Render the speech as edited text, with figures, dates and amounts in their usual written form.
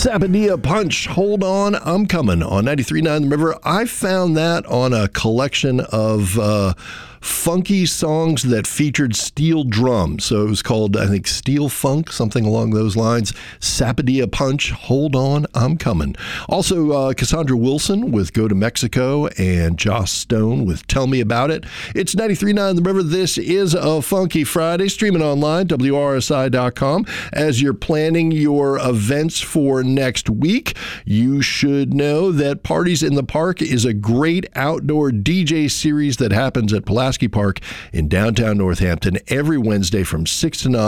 Sabadia Punch, Hold On, I'm Coming on 93.9 The River. I found that on a collection of funky songs that featured steel drums. So it was called, I think, Steel Funk, something along those lines. Sabadia Punch, Hold On, I'm Coming. Also, Cassandra Wilson with Go to Mexico and Joss Stone with Tell Me About It. It's 93.9 The River. This is a Funky Friday, streaming online, WRSI.com. As you're planning your events for next week, you should know that Parties in the Park is a great outdoor DJ series that happens at Pulaski Park in downtown Northampton every Wednesday from 6 to 9.